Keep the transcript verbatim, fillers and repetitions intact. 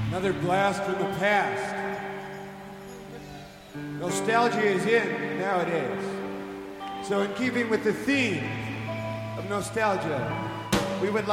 Another blast from the past. Nostalgia is in nowadays. So in keeping with the theme of nostalgia, we would like